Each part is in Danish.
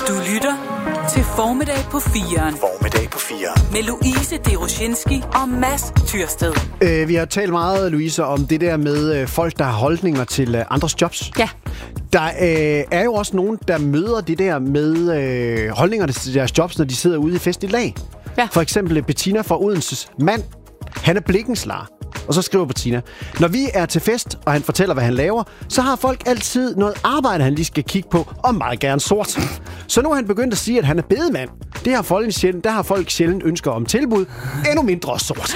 Du lytter til Formiddag på 4'eren. Formiddag på 4'eren. Med Louise Deroshinski og Mads Tyrsted. Vi har talt meget, Louise, om det der med folk, der har holdninger til andres jobs. Ja. Der er jo også nogen, der møder det der med holdningerne til deres jobs, når de sidder ude i fest i lag. Ja. For eksempel Bettina fra Odenses mand. Han er blikkenslager. Og så skriver Bettina: når vi er til fest, og han fortæller, hvad han laver, så har folk altid noget arbejde, han lige skal kigge på, og meget gerne sort. Så nu er han begyndt at sige, at han er bedemand. Der har folk sjældent ønsker om tilbud. Endnu mindre sort.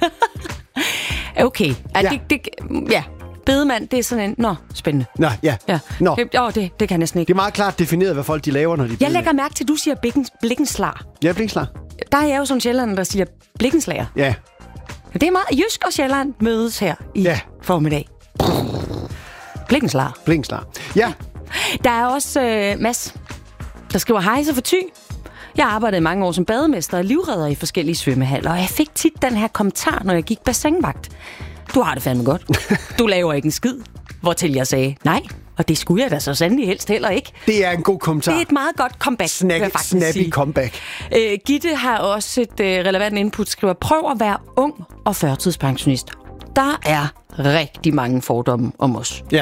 Okay. Ja. Bedemand, det er sådan en... Nå, spændende. Nå, ja. Nå. Det kan jeg næsten ikke. Det er meget klart defineret, hvad folk de laver, når de er Jeg lægger mærke til, at du siger blikkenslager. Ja, blikkenslager. Der er jeg jo sådan sjældent, der siger blikkenslager. Ja. Det er meget... Jysk og Sjælland mødes her i formiddag. Blikkenslager. Ja. Der er også Mads, der skriver: hejse for Thy. Jeg arbejdede mange år som bademester og livredder i forskellige svømmehaller, og jeg fik tit den her kommentar, når jeg gik bassinvagt: du har det fandme godt. Du laver ikke en skid. Hvortil jeg sagde: nej, og det skulle jeg da så sandelig helst heller ikke. Det er en god kommentar. Det er et meget godt comeback, Snappy comeback. Gitte har også et relevant input, skriver: prøv at være ung og førtidspensionist. Der er rigtig mange fordomme om os. Ja.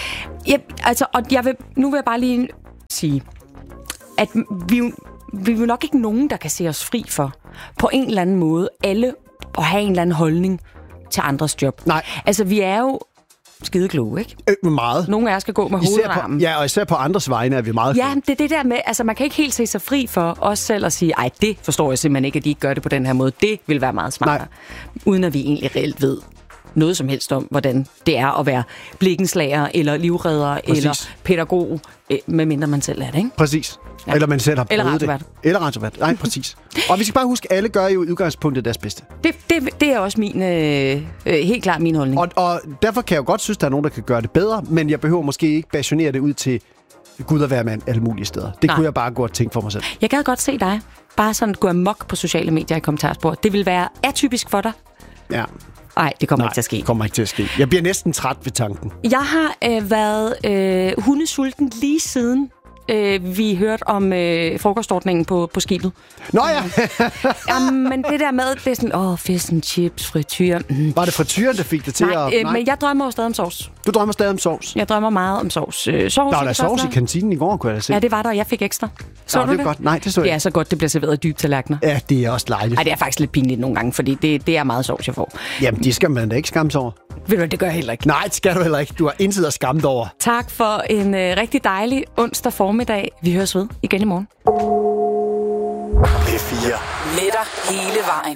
Nu vil jeg bare lige sige, at vi er jo nok ikke nogen, der kan se os fri for på en eller anden måde alle at have en eller anden holdning til andres job. Nej. Altså, vi er jo skide kloge, ikke? Meget. Nogle af jer skal gå med hovedarmen. Ja, og især på andres vegne er vi meget kloge. Ja, det er det der med, altså man kan ikke helt se sig fri for os selv at sige: ej, det forstår jeg simpelthen ikke, at de ikke gør det på den her måde. Det vil være meget smartere. Uden at vi egentlig reelt ved noget som helst om, hvordan det er at være blikkenslager, eller livredder, eller pædagog, medmindre man selv er det, ikke? Præcis. Ja. Eller man selv har prøvet det. Eller radiovært. Nej, præcis. Og vi skal bare huske, at alle gør jo i udgangspunktet deres bedste. Det er også min, helt klart min holdning. Og derfor kan jeg jo godt synes, at der er nogen, der kan gøre det bedre, men jeg behøver måske ikke passionere det ud til Gud og hver mand alle mulige steder. Det kunne jeg bare gå og tænke for mig selv. Jeg gad godt se dig bare sådan gå amok på sociale medier i kommentarspor. Det vil være atypisk for dig. Ja. Nej, det kommer ikke til at ske. Det kommer ikke til at ske. Jeg bliver næsten træt ved tanken. Jeg har været hundesulten lige siden vi hørte om frokostordningen på skibet. Nå ja! Men det der med, det er sådan, fish and chips, frityr. Var det frityren, der fik det til Nej, men jeg drømmer jo stadig om sovs. Du drømmer stadig om sovs? Jeg drømmer meget om sovs. Der var der sovs i kantinen i går, kunne jeg da se. Ja, det var der, og jeg fik ekstra. Så det er godt. Nej, det så jeg. Det er så godt, det bliver serveret i dybe tallerkener. Ja, det er også dejligt. Nej, det er faktisk lidt pinligt nogle gange, fordi det er meget sovs, jeg får. Jamen, det skal man da ikke skamme sig over. Ved du, det gør jeg heller ikke. Nej, det skal du heller ikke. Du har intet at skamme dig over. Tak for en rigtig dejlig onsdag formiddag. Vi høres ved igen i morgen. P4. Med dig hele vejen.